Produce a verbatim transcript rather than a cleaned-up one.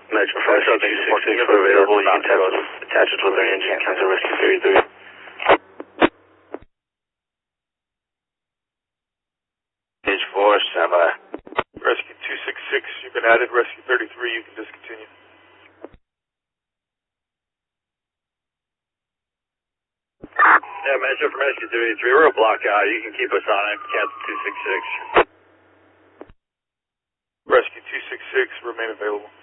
Metro four, two six six, we're available. You can attach, attach it to their engine, cancel rescue thirty-three. Page four, stand by. Rescue two six six, you've been added. Rescue thirty-three, you can discontinue. Yeah, Metro from Rescue thirty-three, we're a block out. You can keep us on it. Cancel two six six. Rescue two six six, remain available.